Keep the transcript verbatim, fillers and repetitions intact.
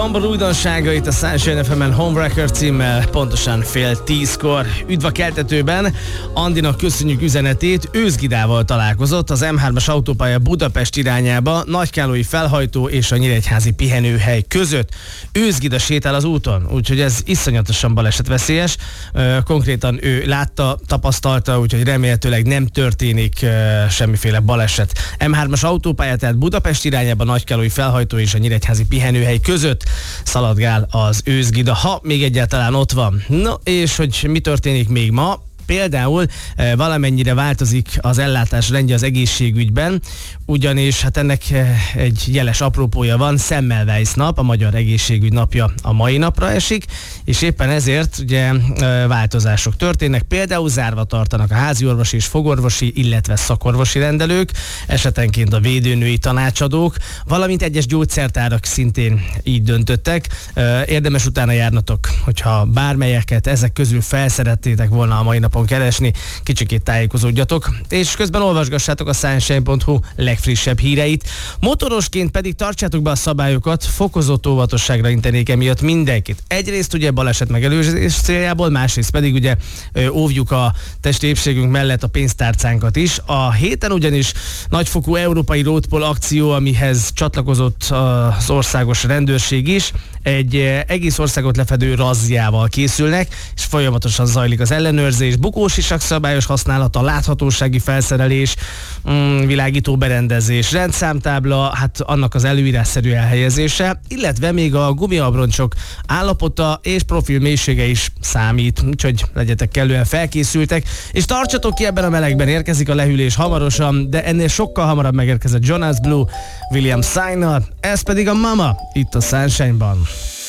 Szombat újdonsága itt a Sunshine ef emen Home Record címmel, pontosan fél tízkor. Üdv a keltetőben, Andinak köszönjük üzenetét, Őzgidával találkozott az em hármas autópálya Budapest irányába, Nagykállói felhajtó és a nyíregyházi pihenőhely között. Őzgida sétál az úton, úgyhogy ez iszonyatosan balesetveszélyes. Konkrétan ő látta, tapasztalta, úgyhogy remélhetőleg nem történik semmiféle baleset. em hármas autópálya, tehát Budapest irányába, Nagykállói felhajtó és a nyíregyházi pihenőhely között szaladgál az Őzgida, ha még egyáltalán ott van. No, és hogy mi történik még ma? Például e, valamennyire változik az ellátás rendje az egészségügyben, ugyanis hát ennek e, egy jeles apropója van, Semmelweis nap, a Magyar Egészségügy napja a mai napra esik, és éppen ezért ugye e, változások történnek. Például zárva tartanak a háziorvosi és fogorvosi, illetve szakorvosi rendelők, esetenként a védőnői tanácsadók, valamint egyes gyógyszertárak szintén így döntöttek. E, érdemes utána járnatok, hogyha bármelyeket ezek közül felszerettétek volna a mai napon keresni, kicsikét tájékozódjatok, és közben olvasgassátok a sunshine pont hu legfrissebb híreit. Motorosként pedig tartsátok be a szabályokat, fokozott óvatosságra intenék emiatt mindenkit. Egyrészt ugye baleset megelőzés céljából, másrészt pedig ugye óvjuk a testi épségünk mellett a pénztárcánkat is. A héten ugyanis nagyfokú európai roadpol akció, amihez csatlakozott az országos rendőrség is, egy egész országot lefedő razziával készülnek, és folyamatosan zajlik az ellenőrzés, bukósisak szabályos használata, láthatósági felszerelés, mm, világító berendezés, rendszámtábla, hát annak az előírásszerű elhelyezése, illetve még a gumiabroncsok állapota és profil mélysége is számít, úgyhogy legyetek kellően felkészültek, és tartsatok ki ebben a melegben, érkezik a lehűlés hamarosan, de ennél sokkal hamarabb megérkezett Jonas Blue, William Signer, ez pedig a Mama itt a Sunshine-ban.